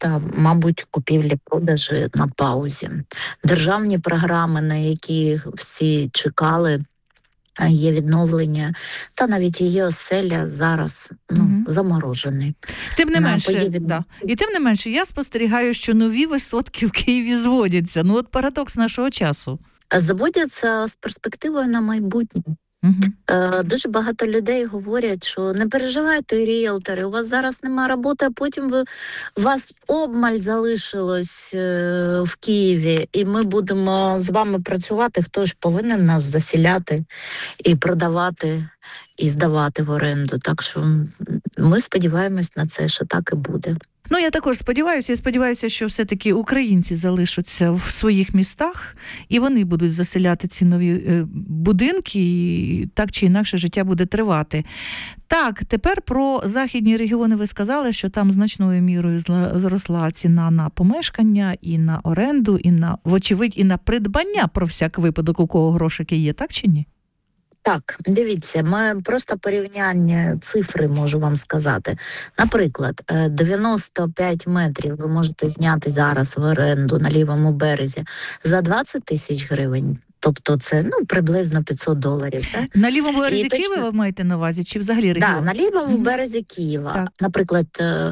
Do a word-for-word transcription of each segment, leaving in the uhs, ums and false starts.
міста, мабуть, купівлі-продажі на паузі. Державні програми, на які всі чекали, є відновлення, та навіть її оселя зараз ну, угу. заморожений. Тим не менше, від... да. І тим не менше, я спостерігаю, що нові висотки в Києві зводяться. Ну от парадокс нашого часу. Зводяться з перспективою на майбутнє. Uh-huh. Дуже багато людей говорять, що не переживайте, ріелтори, у вас зараз немає роботи, а потім ви, у вас обмаль залишилось в Києві, і ми будемо з вами працювати, хто ж повинен нас засіляти і продавати, і здавати в оренду. Так що ми сподіваємось на це, що так і буде. Ну, я також сподіваюся, я сподіваюся, що все-таки українці залишаться в своїх містах, і вони будуть заселяти ці нові е, будинки, і так чи інакше життя буде тривати. Так, тепер про західні регіони ви сказали, що там значною мірою зросла ціна на помешкання, і на оренду, і на, вочевидь, і на придбання, про всяк випадок, у кого грошики є, так чи ні? Так, дивіться, ми просто порівняння цифри можу вам сказати. Наприклад, дев'яносто п'ять метрів ви можете зняти зараз в оренду на лівому березі за двадцять тисяч гривень. Тобто це ну приблизно п'ятсот доларів. Так? На лівому березі і Києва точно... ви маєте на увазі? Чи взагалі регіон? Так, да, на лівому mm-hmm. березі Києва. Так. Наприклад,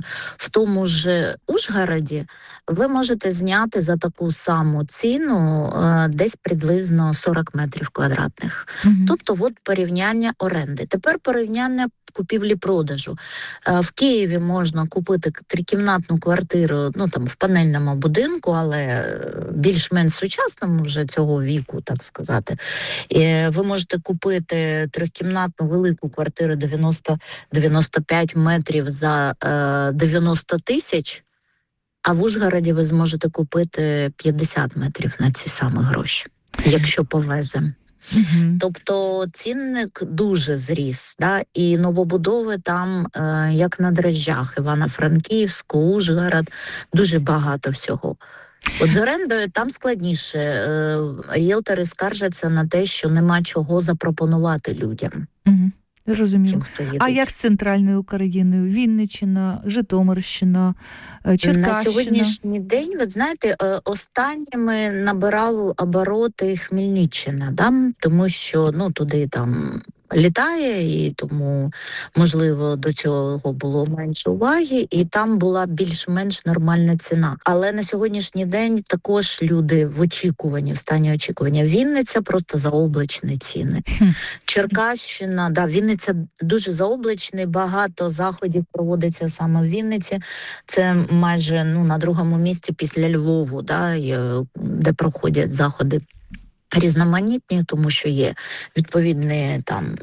в тому ж Ужгороді ви можете зняти за таку саму ціну десь приблизно сорок метрів квадратних. Mm-hmm. Тобто от порівняння оренди. Тепер порівняння купівлі-продажу. В Києві можна купити трикімнатну квартиру, ну там в панельному будинку, але більш-менш сучасному вже цього віку, так сказати. І ви можете купити трьохкімнатну велику квартиру дев'яносто - дев'яносто п'ять метрів за е, дев'яносто тисяч, а в Ужгороді ви зможете купити п'ятдесят метрів на ці самі гроші, якщо повеземо. Uh-huh. Тобто цінник дуже зріс, да? І новобудови там, е, як на дрожжах, Івано-Франківськ, Ужгород, дуже багато всього. От з орендою там складніше. Е, ріелтори скаржаться на те, що нема чого запропонувати людям. Uh-huh. Розумію. А як з центральною Україною? Вінниччина, Житомирщина, Черкащина? На сьогоднішній день, ви знаєте, останніми набирав обороти Хмельниччина, да? Тому що ну, туди там літає, і тому, можливо, до цього було менше уваги, і там була більш-менш нормальна ціна. Але на сьогоднішній день також люди в очікуванні, в стані очікування. Вінниця просто заоблачні ціни. Черкащина, да, Вінниця дуже заоблачний, багато заходів проводиться саме в Вінниці. Це майже ну, на другому місці після Львову, да, де проходять заходи різноманітні, тому що є відповідні там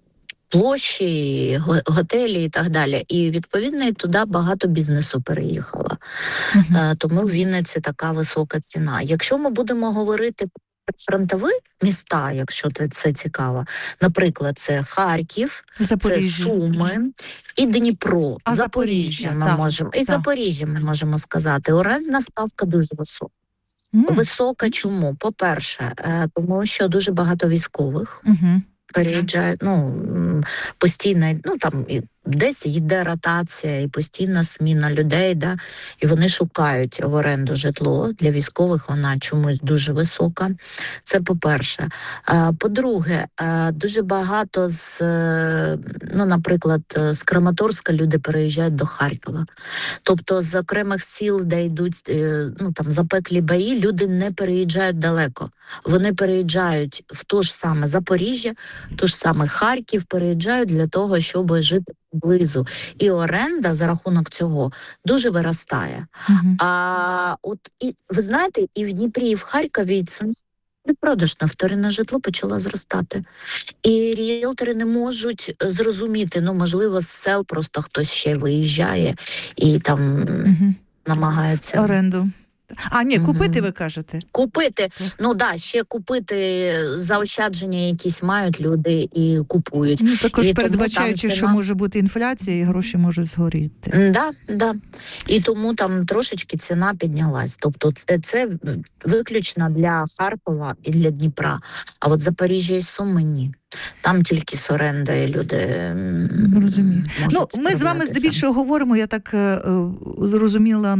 площі, готелі і так далі. І відповідно туди багато бізнесу переїхало. Uh-huh. Тому в Вінниці така висока ціна. Якщо ми будемо говорити про фронтові міста, якщо це цікаво, наприклад, це Харків, Запоріжжя. Це Суми і Дніпро, а Запоріжжя, Запоріжжя ми так, можемо. І так. Запоріжжя ми можемо сказати. Орендна ставка дуже висока. Mm. Висока чому? По-перше, тому що дуже багато військових mm-hmm. переїжджають, ну, постійно, ну, там, десь йде ротація і постійна зміна людей, да, і вони шукають в оренду житло. Для військових вона чомусь дуже висока. Це по-перше. По-друге, дуже багато з, ну, наприклад, з Краматорська люди переїжджають до Харкова. Тобто з окремих сіл, де йдуть, ну, там, запеклі бої, люди не переїжджають далеко. Вони переїжджають в то ж саме Запоріжжя, то ж саме Харків, переїжджають для того, щоб жити близу. І оренда за рахунок цього дуже виростає. Uh-huh. А от і ви знаєте, і в Дніпрі, і в Харкові це продаж на вторинне житло почала зростати. І ріелтори не можуть зрозуміти, ну, можливо, з сел просто хтось ще виїжджає і там uh-huh. намагається оренду. А, ні, купити, угу. ви кажете? Купити, ну да, ще купити, заощадження якісь мають люди і купують. Ну, також і передбачаючи, ціна... що може бути інфляція і гроші можуть згоріти. Да, да. І тому там трошечки ціна піднялась. Тобто це, це виключно для Харкова і для Дніпра. А от Запоріжжя і Суми ні. Там тільки з орендою люди Розумію. Ну, ми з вами здебільшого говоримо, я так е, зрозуміла,